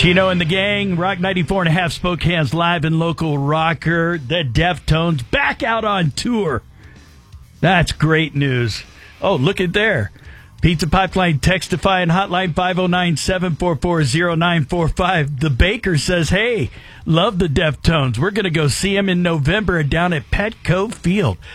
Chino and the gang, Rock 94.5 Spokane's live and local rocker, the Deftones, back out on tour. That's great news. Oh, look at there. Pizza Pipeline Textify and Hotline 509-744-0945. The baker says, hey, love the Deftones. We're going to go see them in November down at Petco Field.